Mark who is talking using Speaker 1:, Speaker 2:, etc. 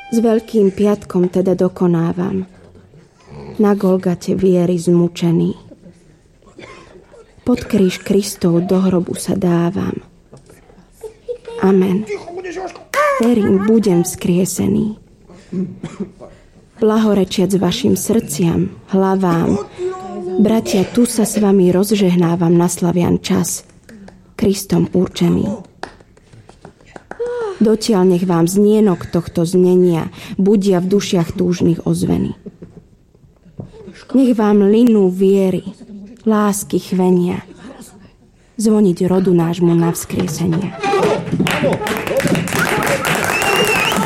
Speaker 1: S Veľkým piatkom teda dokonávam. Na Golgate viery zmučený. Pod kríž Kristov do hrobu sa dávam. Amen. Verím, budem vzkriesený. Blahorečiac vašim srdciam, hlavám. Bratia, tu sa s vami rozžehnávam na slavian čas, Kristom určený. Dotiaľ nech vám znienok tohto znenia budia v dušiach túžnych ozveny. Nech vám linú viery, lásky chvenia, zvoniť rodu nášmu na vzkriesenie.